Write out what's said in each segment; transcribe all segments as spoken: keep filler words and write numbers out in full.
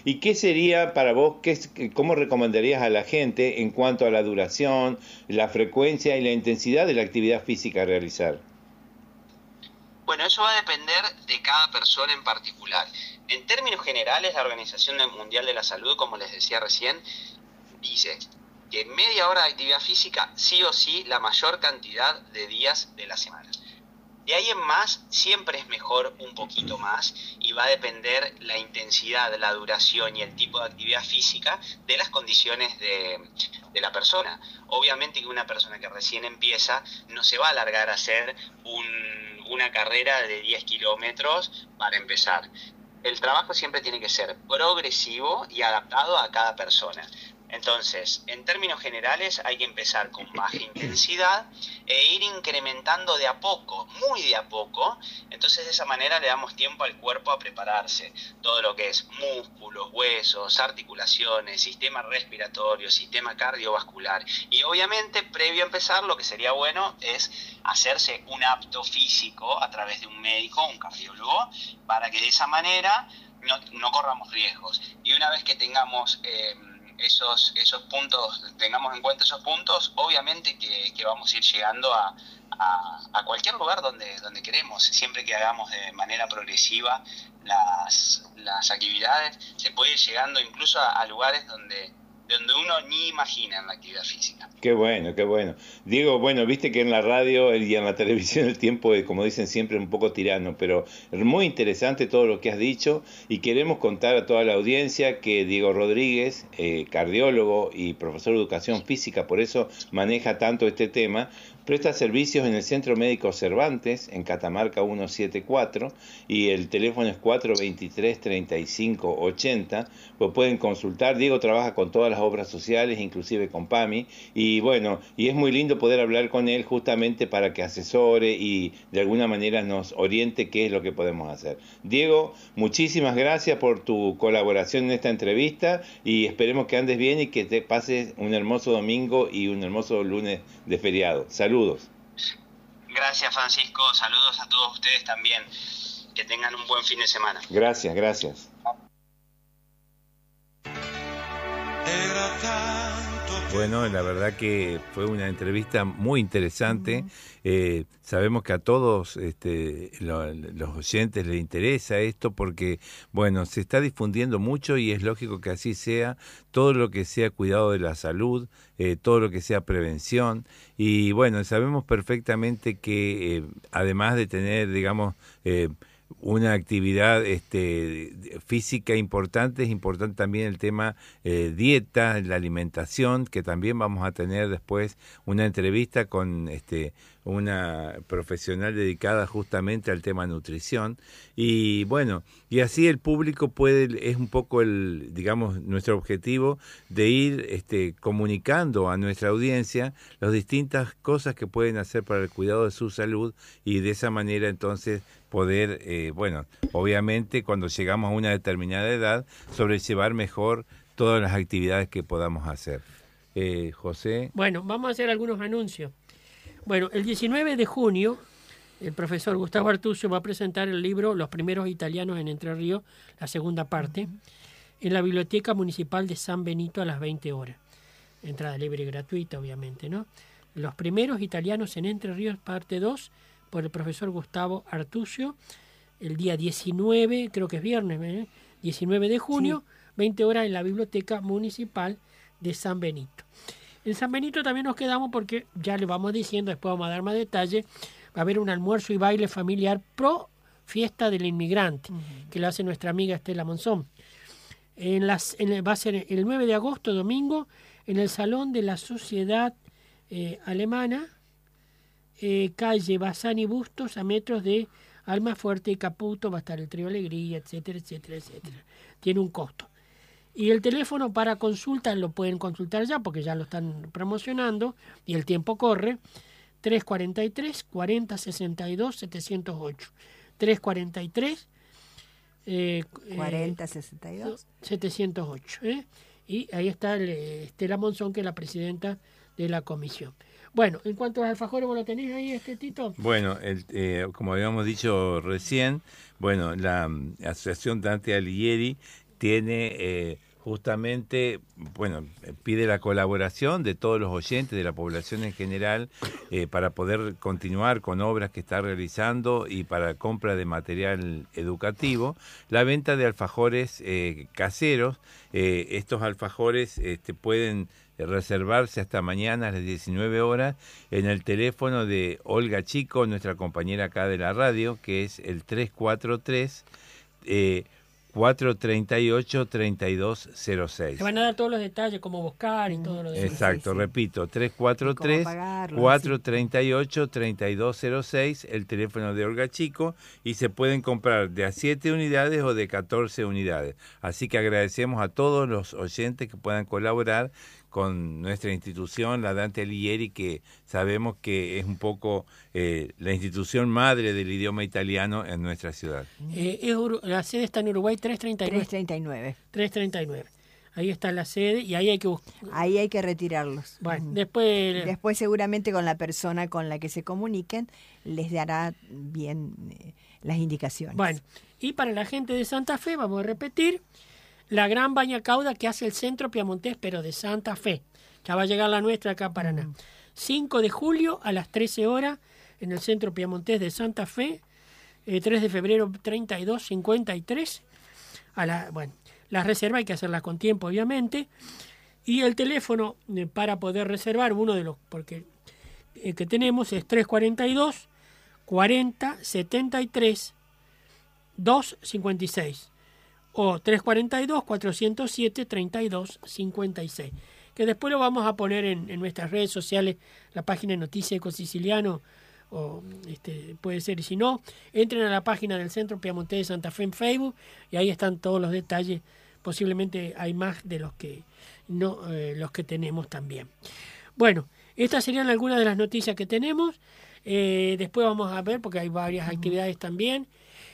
¿Y qué sería para vos, qué, cómo recomendarías a la gente en cuanto a la duración, la frecuencia y la intensidad de la actividad física a realizar? Bueno, eso va a depender de cada persona en particular. En términos generales, la Organización Mundial de la Salud, como les decía recién, dice que media hora de actividad física sí o sí la mayor cantidad de días de la semana. De ahí en más, siempre es mejor un poquito más y va a depender la intensidad, la duración y el tipo de actividad física de las condiciones de, de la persona. Obviamente que una persona que recién empieza no se va a alargar a hacer un, una carrera de diez kilómetros para empezar. El trabajo siempre tiene que ser progresivo y adaptado a cada persona. Entonces, en términos generales, hay que empezar con baja intensidad e ir incrementando de a poco, muy de a poco. Entonces, de esa manera le damos tiempo al cuerpo a prepararse. Todo lo que es músculos, huesos, articulaciones, sistema respiratorio, sistema cardiovascular. Y obviamente, previo a empezar, lo que sería bueno es hacerse un apto físico a través de un médico, un cardiólogo, para que de esa manera no, no corramos riesgos. Y una vez que tengamos... Eh, esos esos puntos, tengamos en cuenta esos puntos, obviamente que, que vamos a ir llegando a, a, a cualquier lugar donde, donde queremos, siempre que hagamos de manera progresiva las, las actividades, se puede ir llegando incluso a, a lugares donde, donde uno ni imagina en la actividad física. Qué bueno, qué bueno. Diego, bueno, viste que en la radio y en la televisión el tiempo es, como dicen siempre, un poco tirano, pero muy interesante todo lo que has dicho y queremos contar a toda la audiencia que Diego Rodríguez, eh, cardiólogo y profesor de educación física, por eso maneja tanto este tema, presta servicios en el Centro Médico Cervantes, en Catamarca ciento setenta y cuatro, y el teléfono es cuatro veintitrés, treinta y cinco ochenta, pues pueden consultar. Diego trabaja con todas las obras sociales, inclusive con PAMI, y bueno, y es muy lindo poder hablar con él justamente para que asesore y de alguna manera nos oriente qué es lo que podemos hacer. Diego, muchísimas gracias por tu colaboración en esta entrevista y esperemos que andes bien y que te pases un hermoso domingo y un hermoso lunes de feriado. Saludos. Gracias, Francisco. Saludos a todos ustedes también. Que tengan un buen fin de semana. Gracias, gracias. Bueno, la verdad que fue una entrevista muy interesante. Eh, sabemos que a todos este, lo, los oyentes les interesa esto porque, bueno, se está difundiendo mucho y es lógico que así sea. Todo lo que sea cuidado de la salud, eh, todo lo que sea prevención. Y, bueno, sabemos perfectamente que, eh, además de tener, digamos, eh, una actividad este, física importante, es importante también el tema eh, dieta, la alimentación, que también vamos a tener después una entrevista con este, una profesional dedicada justamente al tema nutrición. Y bueno, y así el público puede, es un poco el, digamos, nuestro objetivo de ir este, comunicando a nuestra audiencia las distintas cosas que pueden hacer para el cuidado de su salud y de esa manera entonces poder, eh, bueno, obviamente cuando llegamos a una determinada edad, sobrellevar mejor todas las actividades que podamos hacer. Eh, José. Bueno, vamos a hacer algunos anuncios. Bueno, el diecinueve de junio, el profesor Gustavo Artucio va a presentar el libro Los primeros italianos en Entre Ríos, la segunda parte, en la Biblioteca Municipal de San Benito a las veinte horas. Entrada libre y gratuita, obviamente, ¿no? Los primeros italianos en Entre Ríos, parte dos, por el profesor Gustavo Artucio, el día diecinueve, creo que es viernes, ¿eh? diecinueve de junio, sí. veinte horas en la Biblioteca Municipal de San Benito. En San Benito también nos quedamos porque, ya le vamos diciendo, después vamos a dar más detalle, va a haber un almuerzo y baile familiar pro fiesta del inmigrante, uh-huh. que lo hace nuestra amiga Estela Monzón. En las, en, va a ser el nueve de agosto, domingo, en el Salón de la Sociedad eh, Alemana, Eh, calle Bassani Bustos, a metros de Almafuerte y Caputo, va a estar el Trío Alegría, etcétera, etcétera, etcétera. Tiene un costo. Y el teléfono para consulta lo pueden consultar ya porque ya lo están promocionando y el tiempo corre, tres cuarenta y tres, cuarenta sesenta y dos, setecientos ocho. tres cuarenta y tres, eh, cuarenta sesenta y dos, setecientos ocho. ¿eh? Y ahí está el, Estela Monzón, que es la presidenta de la comisión. Bueno, en cuanto a alfajores, ¿vos lo tenés ahí, este Tito? Bueno, el, eh, como habíamos dicho recién, bueno, la um, Asociación Dante Alighieri tiene eh, justamente, bueno, pide la colaboración de todos los oyentes, de la población en general, eh, para poder continuar con obras que está realizando y para compra de material educativo, la venta de alfajores eh, caseros. Eh, estos alfajores este, pueden reservarse hasta mañana a las diecinueve horas en el teléfono de Olga Chico, nuestra compañera acá de la radio, que es el tres cuatro tres, eh, cuatro tres ocho, tres dos cero seis. Te van a dar todos los detalles, cómo buscar y todo lo demás. Exacto, sí, sí. Repito, tres cuatro tres, cuatro tres ocho, tres dos cero seis, el teléfono de Olga Chico, y se pueden comprar de a siete unidades o de catorce unidades. Así que agradecemos a todos los oyentes que puedan colaborar con nuestra institución, la Dante Alighieri, que sabemos que es un poco eh, la institución madre del idioma italiano en nuestra ciudad. Eh, es, la sede está en Uruguay trescientos treinta y nueve. trescientos treinta y nueve. trescientos treinta y nueve. Ahí está la sede y ahí hay que buscar. Ahí hay que retirarlos. Bueno, uh-huh. después... Después seguramente con la persona con la que se comuniquen les dará bien eh, las indicaciones. Bueno, y para la gente de Santa Fe, vamos a repetir, la gran baña cauda que hace el Centro Piamontés, pero de Santa Fe. Ya va a llegar la nuestra acá a Paraná. Uh-huh. cinco de julio a las trece horas en el Centro Piamontés de Santa Fe. Eh, tres de febrero, treinta y dos cincuenta y tres. A la, bueno, las reservas hay que hacerlas con tiempo, obviamente. Y el teléfono eh, para poder reservar, uno de los porque eh, que tenemos es tres cuatro dos, cuarenta, setenta y tres, doscientos cincuenta y seis. O tres cuatro dos, cuatrocientos siete, treinta y dos cincuenta y seis, que después lo vamos a poner en, en nuestras redes sociales, la página de Noticias Eco Siciliano, o este, puede ser, y si no, entren a la página del Centro Piamontés de Santa Fe en Facebook, y ahí están todos los detalles, posiblemente hay más de los que, no, eh, los que tenemos también. Bueno, estas serían algunas de las noticias que tenemos, eh, después vamos a ver, porque hay varias uh-huh. actividades también,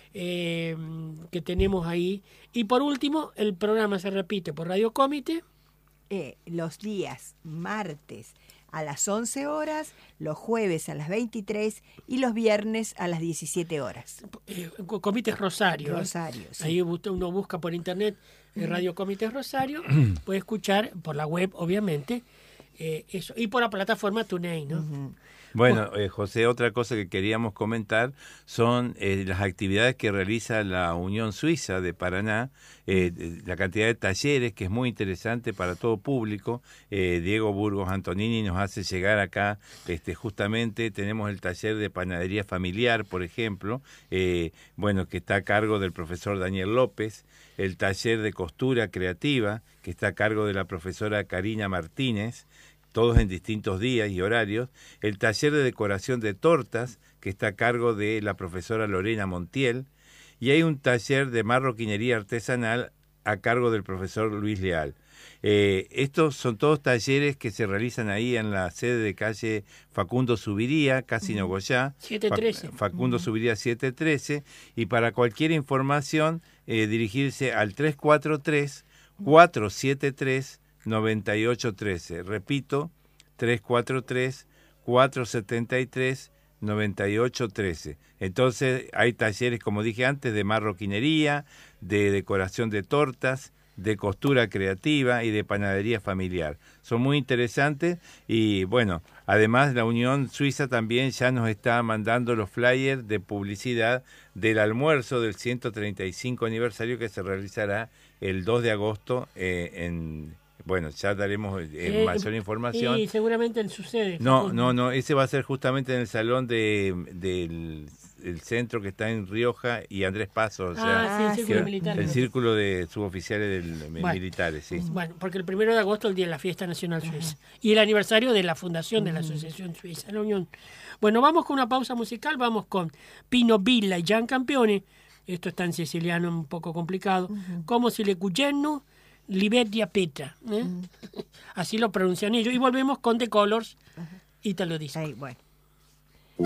Eh, que tenemos ahí. Y por último, el programa se repite por Radio Comité. Eh, los días martes a las once horas, los jueves a las veintitrés y los viernes a las diecisiete horas. Eh, Comité Rosario. Rosario, ¿eh? sí. Ahí uno busca por internet eh, Radio Comité Rosario, puede escuchar por la web, obviamente, eh, eso. Y por la plataforma TuneIn, ¿no? Uh-huh. Bueno, eh, José, otra cosa que queríamos comentar son eh, las actividades que realiza la Unión Suiza de Paraná, eh, la cantidad de talleres que es muy interesante para todo público. Eh, Diego Burgos Antonini nos hace llegar acá, este, justamente tenemos el taller de panadería familiar, por ejemplo, eh, bueno, que está a cargo del profesor Daniel López, el taller de costura creativa, que está a cargo de la profesora Karina Martínez, todos en distintos días y horarios, el taller de decoración de tortas, que está a cargo de la profesora Lorena Montiel, y hay un taller de marroquinería artesanal a cargo del profesor Luis Leal. Eh, estos son todos talleres que se realizan ahí en la sede de calle Facundo Subiría, casi uh-huh. Nogoyá, siete trece. Facundo uh-huh. Subiría siete trece, y para cualquier información eh, dirigirse al tres cuatro tres, cuatro siete tres, noventa y ocho trece. Repito, tres cuatro tres, cuatro siete tres, noventa y ocho trece. Entonces hay talleres, como dije antes, de marroquinería, de decoración de tortas, de costura creativa y de panadería familiar. Son muy interesantes y bueno, además la Unión Suiza también ya nos está mandando los flyers de publicidad del almuerzo del ciento treinta y cinco aniversario que se realizará el dos de agosto eh, en... Bueno, ya daremos eh, eh, mayor información. Y seguramente en su sede. No, no, no, ese va a ser justamente en el salón de, del el centro que está en Rioja y Andrés Paso. O sea, ah, sí, el círculo militar. El círculo de suboficiales del, bueno, militares, sí. Bueno, porque el primero de agosto es el día de la Fiesta Nacional Suiza. Uh-huh. Y el aniversario de la fundación de la Asociación Suiza, la Unión. Bueno, vamos con una pausa musical, vamos con Pino Villa y Gian Campione. Esto está en siciliano un poco complicado. Uh-huh. Como si le cuyenno Libertia Petra, ¿eh? Mm. Así lo pronuncian ellos. Y volvemos con The Colors, uh-huh. Italo Disco. Ahí, bueno.